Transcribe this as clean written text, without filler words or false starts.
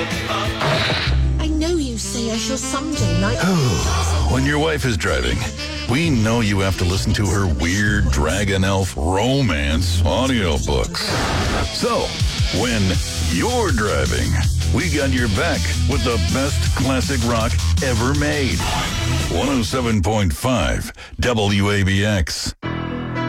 I know you say I shall someday like... When your wife is driving, we know you have to listen to her weird Dragon Elf romance audiobooks. So, when you're driving, we got your back with the best classic rock ever made. 107.5 WABX.